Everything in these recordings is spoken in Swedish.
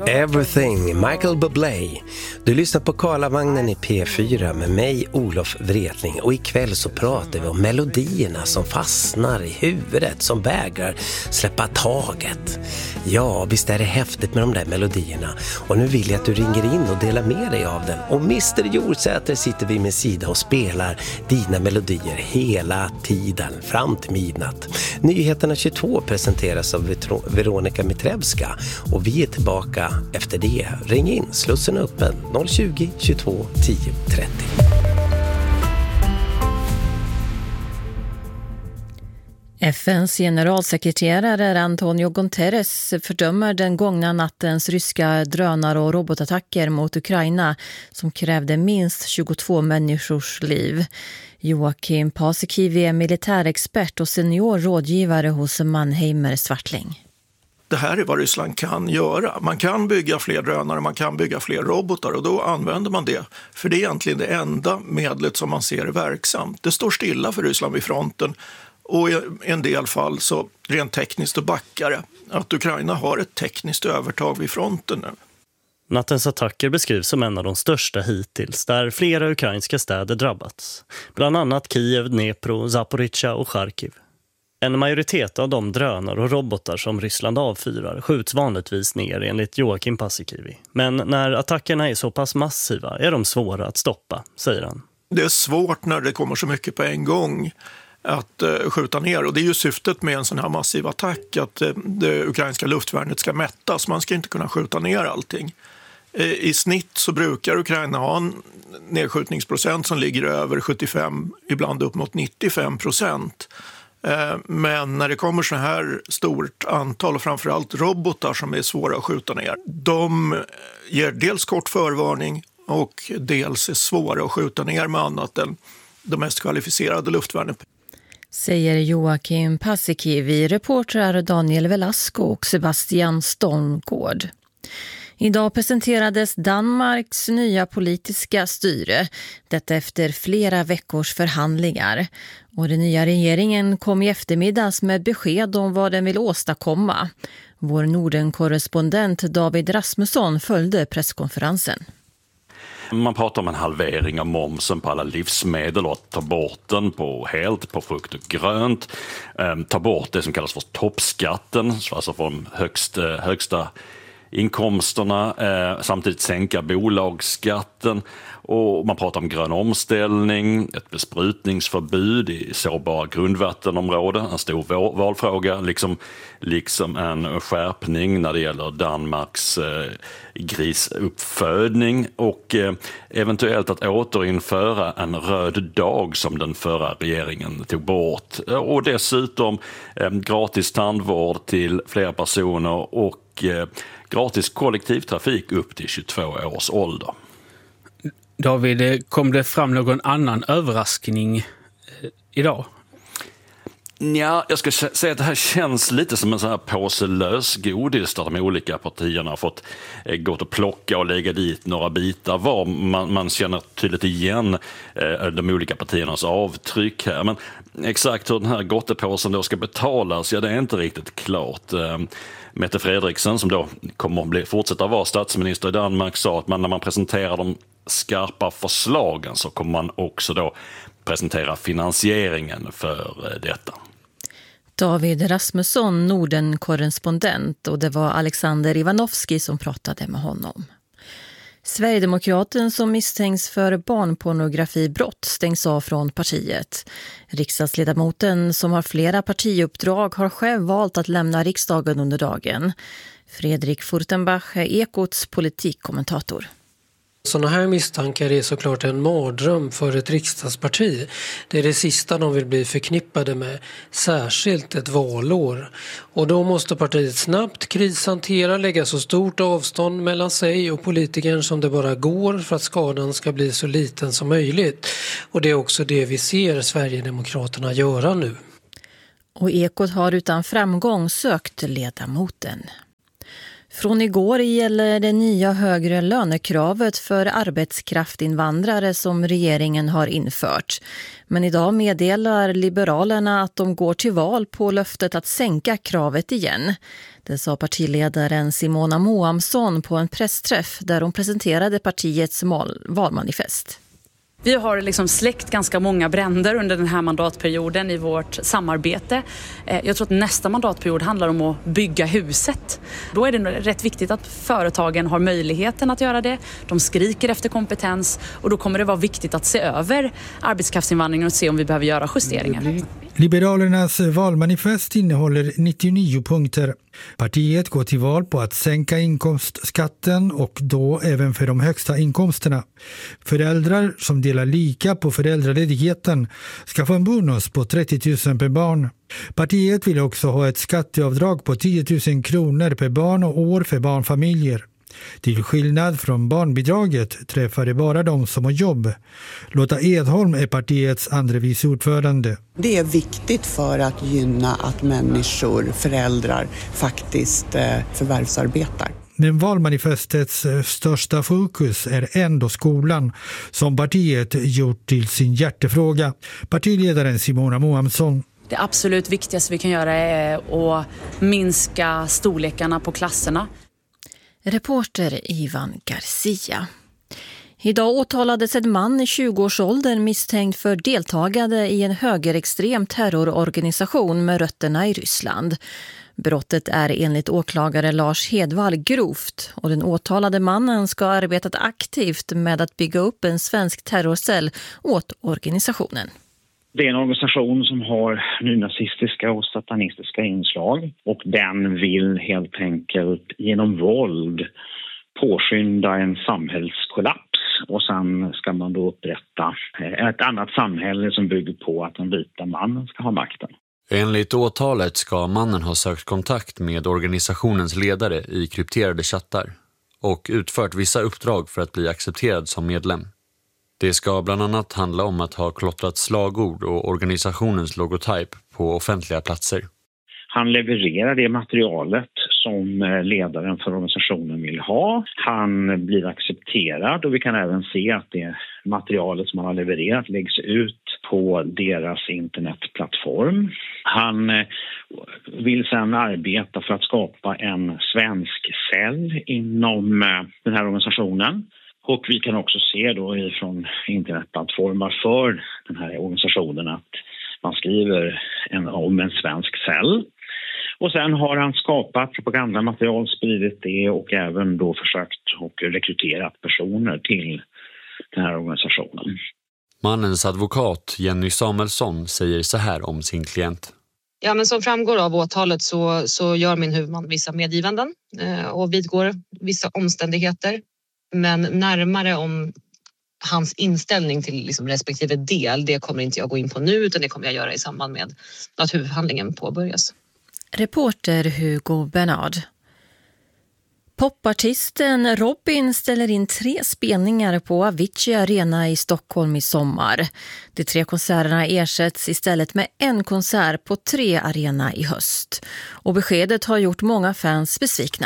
Everything, Michael Bublé. Du lyssnar på Karlavagnen i P4 med mig, Olof Wretling. Och ikväll så pratar vi om melodierna som fastnar i huvudet, som vägrar släppa taget. Ja, visst är det häftigt med de där melodierna. Och nu vill jag att du ringer in och delar med dig av den. Och Mr. Jordsäter sitter vid min sida och spelar dina melodier hela tiden, fram till midnatt. Nyheterna 22 presenteras av Veronika Mitrevska. Och vi är tillbaka efter det. Ring in, slussen är öppen 020 22 10 30. FN:s generalsekreterare Antonio Guterres fördömer den gångna nattens ryska drönar- och robotattacker mot Ukraina som krävde minst 22 människors liv. Joakim Paasikivi är militärexpert och senior rådgivare hos Mannheimer Swartling. Det här är vad Ryssland kan göra. Man kan bygga fler drönare, man kan bygga fler robotar och då använder man det. För det är egentligen det enda medlet som man ser är verksamt. Det står stilla för Ryssland vid fronten och i en del fall så rent tekniskt och backare. Att Ukraina har ett tekniskt övertag vid fronten nu. Nattens attacker beskrivs som en av de största hittills, där flera ukrainska städer drabbats. Bland annat Kiev, Dnepro, Zaporizjzja och Charkiv. En majoritet av de drönare och robotar som Ryssland avfyrar skjuts vanligtvis ner enligt Joakim Paasikivi. Men när attackerna är så pass massiva är de svåra att stoppa, säger han. Det är svårt när det kommer så mycket på en gång att skjuta ner. Och det är ju syftet med en sån här massiv attack att det ukrainska luftvärnet ska mättas. Man ska inte kunna skjuta ner allting. I snitt så brukar Ukraina ha en nedskjutningsprocent som ligger över 75, ibland upp mot 95%. Men när det kommer så här stort antal och framförallt robotar som är svåra att skjuta ner, de ger dels kort förvarning och dels är svåra att skjuta ner med annat än de mest kvalificerade luftvärnen. Säger Joakim Paasikivi, reportrar Daniel Velasco och Sebastian Stormgård. Idag presenterades Danmarks nya politiska styre, detta efter flera veckors förhandlingar. Och den nya regeringen kom i eftermiddags med besked om vad den vill åstadkomma. Vår Norden-korrespondent David Rasmusson följde presskonferensen. Man pratar om en halvering av momsen på alla livsmedel och att ta bort den helt på frukt och grönt. Ta bort det som kallas för toppskatten, alltså från högsta inkomsterna, samtidigt sänka bolagsskatten och man pratar om grön omställning, ett besprutningsförbud i sårbara grundvattenområden, en stor valfråga, liksom en skärpning när det gäller Danmarks grisuppfödning och eventuellt att återinföra en röd dag som den förra regeringen tog bort och dessutom gratis tandvård till fler personer och gratis kollektivtrafik upp till 22 års ålder. David, kom det fram någon annan överraskning idag? Ja, jag ska säga att det här känns lite som en sån här påse lösgodis där de olika partierna har fått gått och plocka och lägga dit några bitar var. Man känner tydligt igen de olika partiernas avtryck här. Men exakt hur den här gottepåsen då ska betalas, ja det är inte riktigt klart. Mette Frederiksen, som då kommer att fortsätta vara statsminister i Danmark, sa att när man presenterar de skarpa förslagen så kommer man också då presentera finansieringen för detta. David Rasmusson, Norden-korrespondent, och det var Alexander Ivanovski som pratade med honom. Sverigedemokraten som misstänks för barnpornografibrott stängs av från partiet. Riksdagsledamoten som har flera partiuppdrag har själv valt att lämna riksdagen under dagen. Fredrik Furtenbach är Ekots politikkommentator. Sådana här misstankar är såklart en mardröm för ett riksdagsparti. Det är det sista de vill bli förknippade med, särskilt ett valår. Och då måste partiet snabbt krishantera, lägga så stort avstånd mellan sig och politikern som det bara går för att skadan ska bli så liten som möjligt. Och det är också det vi ser Sverigedemokraterna göra nu. Och Ekot har utan framgång sökt ledamoten. Från igår gäller det nya högre lönekravet för arbetskraftinvandrare som regeringen har infört. Men idag meddelar Liberalerna att de går till val på löftet att sänka kravet igen. Det sa partiledaren Simona Moamsson på en pressträff där hon presenterade partiets valmanifest. Vi har liksom släckt ganska många bränder under den här mandatperioden i vårt samarbete. Jag tror att nästa mandatperiod handlar om att bygga huset. Då är det rätt viktigt att företagen har möjligheten att göra det. De skriker efter kompetens och då kommer det vara viktigt att se över arbetskraftsinvandringen och se om vi behöver göra justeringar. Liberalernas valmanifest innehåller 99 punkter. Partiet går till val på att sänka inkomstskatten och då även för de högsta inkomsterna. Föräldrar som delar lika på föräldraledigheten ska få en bonus på 30 000 per barn. Partiet vill också ha ett skatteavdrag på 10 000 kronor per barn och år för barnfamiljer. Till skillnad från barnbidraget träffar det bara de som har jobb. Lotta Edholm är partiets andre vice ordförande. Det är viktigt för att gynna att människor, föräldrar, faktiskt förvärvsarbetar. Men valmanifestets största fokus är ändå skolan, som partiet gjort till sin hjärtefråga. Partiledaren Simona Moamsson. Det absolut viktigaste vi kan göra är att minska storlekarna på klasserna. Reporter Ivan Garcia. Idag åtalades en man i 20-årsåldern misstänkt för deltagande i en högerextrem terrororganisation med rötterna i Ryssland. Brottet är enligt åklagare Lars Hedvall grovt och den åtalade mannen ska ha arbetat aktivt med att bygga upp en svensk terrorcell åt organisationen. Det är en organisation som har nynazistiska och satanistiska inslag och den vill helt enkelt genom våld påskynda en samhällskollaps och sen ska man då upprätta ett annat samhälle som bygger på att den vita mannen ska ha makten. Enligt åtalet ska mannen ha sökt kontakt med organisationens ledare i krypterade chattar och utfört vissa uppdrag för att bli accepterad som medlem. Det ska bland annat handla om att ha klottrat slagord och organisationens logotyp på offentliga platser. Han levererar det materialet som ledaren för organisationen vill ha. Han blir accepterad och vi kan även se att det materialet som han har levererat läggs ut på deras internetplattform. Han vill sedan arbeta för att skapa en svensk cell inom den här organisationen. Och vi kan också se då ifrån internetplattformar för den här organisationen att man skriver om en svensk cell. Och sen har han skapat propagandamaterial, spridit det och även då försökt och rekryterat personer till den här organisationen. Mannens advokat Jenny Samuelsson säger så här om sin klient. Ja, men som framgår av åtalet så gör min huvudman vissa medgivanden och vidgår vissa omständigheter. Men närmare om hans inställning till liksom respektive del, det kommer inte jag gå in på nu utan det kommer jag göra i samband med att huvudhandlingen påbörjas. Reporter Hugo Bernard. Popartisten Robin ställer in 3 spelningar på Avicii Arena i Stockholm i sommar. De 3 konserterna ersätts istället med en konsert på 3 arena i höst. Och beskedet har gjort många fans besvikna.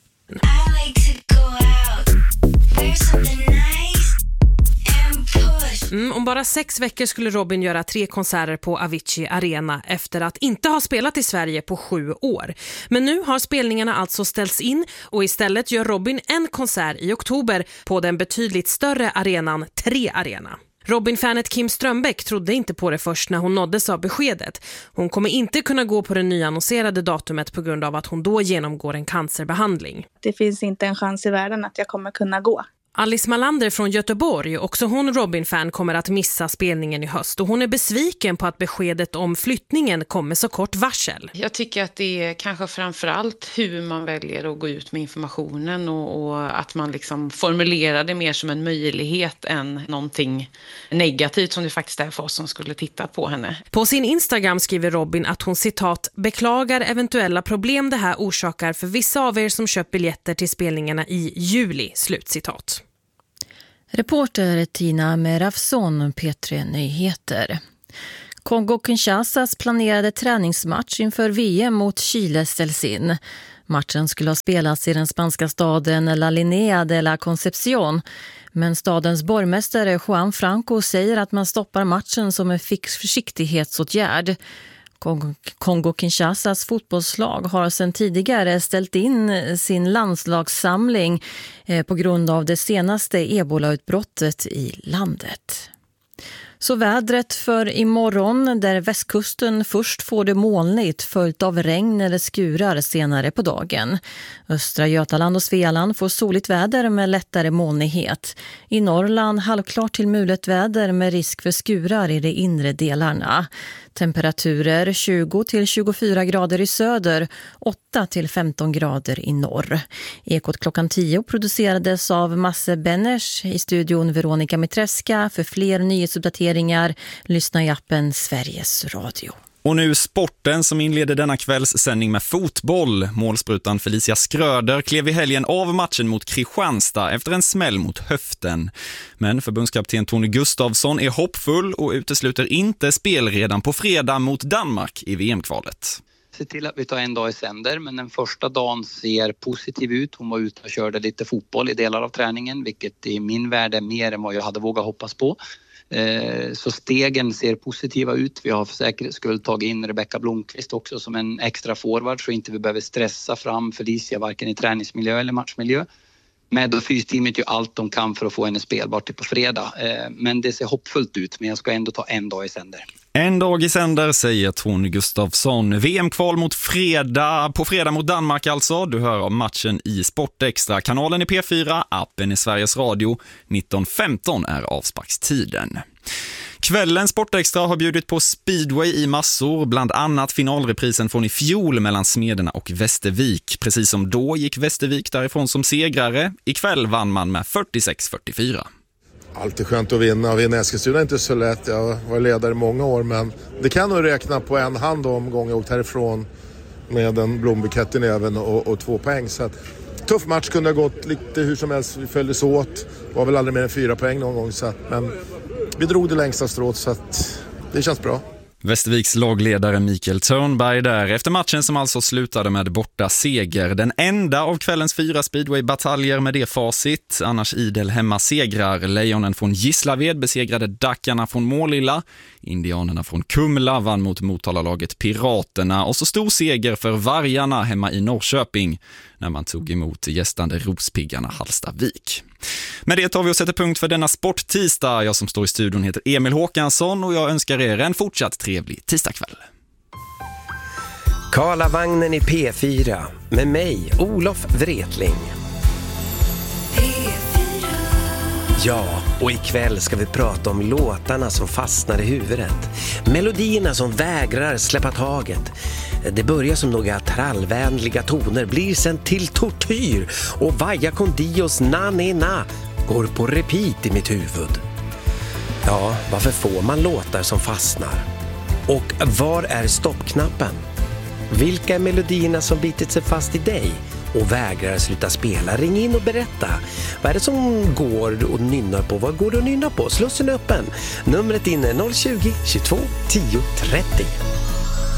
Om bara 6 veckor skulle Robin göra 3 konserter på Avicii Arena efter att inte ha spelat i Sverige på 7 år. Men nu har spelningarna alltså ställts in och istället gör Robin en konsert i oktober på den betydligt större arenan 3 Arena. Robin-fanet Kim Strömbäck trodde inte på det först när hon nåddes av beskedet. Hon kommer inte kunna gå på det nyannonserade datumet på grund av att hon då genomgår en cancerbehandling. Det finns inte en chans i världen att jag kommer kunna gå. Alice Malander från Göteborg, också hon Robin-fan, kommer att missa spelningen i höst och hon är besviken på att beskedet om flyttningen kommer så kort varsel. Jag tycker att det är kanske framförallt hur man väljer att gå ut med informationen och att man liksom formulerar det mer som en möjlighet än någonting negativt som det faktiskt är för oss som skulle titta på henne. På sin Instagram skriver Robin att hon citat beklagar eventuella problem det här orsakar för vissa av er som köpt biljetter till spelningarna i juli, slutcitat. Reporter Tina Merafson, P3 Nyheter. Kongo-Kinshasas planerade träningsmatch inför VM mot Chile ställs in. Matchen skulle ha spelats i den spanska staden La Linea de la Concepción, men stadens borgmästare Juan Franco säger att man stoppar matchen som en försiktighetsåtgärd. Kongo-Kinshasas fotbollslag har sedan tidigare ställt in sin landslagssamling på grund av det senaste ebolautbrottet i landet. Så vädret för imorgon, där västkusten först får det molnigt följt av regn eller skurar senare på dagen. Östra Götaland och Svealand får soligt väder med lättare molnighet. I Norrland halvklart till mulet väder med risk för skurar i de inre delarna. Temperaturer 20 till 24 grader i söder, 8 till 15 grader i norr. Ekot klockan 10 producerades av Masse Benners, i studion Veronica Mitreska. För fler nyhetsuppdateringar lyssna i appen Sveriges Radio. Och nu sporten som inleder denna kvälls sändning med fotboll. Målsprutan Felicia Skröder klev i helgen av matchen mot Kristianstad efter en smäll mot höften. Men förbundskapten Tony Gustafsson är hoppfull och utesluter inte spel redan på fredag mot Danmark i VM-kvalet. Se till att vi tar en dag i sänder, men den första dagen ser positiv ut. Hon var ute och körde lite fotboll i delar av träningen, vilket i min värld är mer än vad jag hade vågat hoppas på. Så stegen ser positiva ut. Vi har för säkerhets skull tagit in Rebecka Blomqvist också som en extra forward, så inte vi behöver stressa fram Felicia varken i träningsmiljö eller matchmiljö. Med och fysteamet gör allt de kan för att få henne spelbart till på fredag. Men det ser hoppfullt ut, men jag ska ändå ta en dag i sänder. En dag i sänder, säger Tony Gustafsson. VM-kval på fredag mot Danmark alltså. Du hör om matchen i Sportextra. Kanalen i P4, appen i Sveriges Radio. 19.15 är avsparkstiden. Kvällens Sportextra har bjudit på speedway i massor, bland annat finalreprisen från i fjol mellan Smederna och Västervik. Precis som då gick Västervik därifrån som segrare. Ikväll vann man med 46-44. Alltid skönt att vinna Eskilstuna är inte så lätt. Jag var ledare i många år, men det kan nog räkna på en hand om gången jag åkt härifrån med en blombukett i näven och 2 poäng. Så att, tuff match, kunde ha gått lite hur som helst. Vi följdes åt, var väl aldrig mer än 4 poäng någon gång. Så att, men vi drog det längsta strået, så att det känns bra. Västerviks lagledare Mikael Törnberg där efter matchen som alltså slutade med borta seger. Den enda av kvällens 4 speedway-bataljer med det facit. Annars idel hemma segrar. Lejonen från Gislaved besegrade Dackarna från Målilla. Indianerna från Kumla vann mot Motalalaget Piraterna. Och så stor seger för Vargarna hemma i Norrköping när man tog emot gästande Rospiggarna Hallstavik. Med det tar vi och sätter punkt för denna sporttisdag. Jag som står i studion heter Emil Håkansson och jag önskar er en fortsatt trevlig tisdagkväll. Karlavagnen i P4 med mig, Olof Wretling. Ja, och ikväll ska vi prata om låtarna som fastnar i huvudet. Melodierna som vägrar släppa taget. Det börjar som några trallvänliga toner, blir sen till tortyr. Och Vaya con Dios na ne na går på repeat i mitt huvud. Ja, varför får man låtar som fastnar? Och var är stoppknappen? Vilka är melodierna som bitit sig fast i dig och vägrar sluta spela? Ring in och berätta. Vad är det som går och nynnar på? Vad går det att nynna på? Slussen är öppen. Numret in är 020 22 10 30.